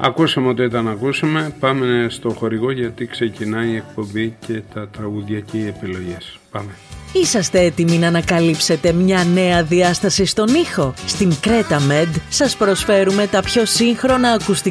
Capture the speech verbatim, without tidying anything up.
Ακούσαμε ό,τι ήταν να ακούσουμε. Πάμε στο χορηγό γιατί ξεκινάει η εκπομπή και τα τραγούδια και οι επιλογές. Πάμε. Είσαστε έτοιμοι να ανακαλύψετε μια νέα διάσταση στον ήχο? Στην Creta Med σας προσφέρουμε τα πιο σύγχρονα ακουστικά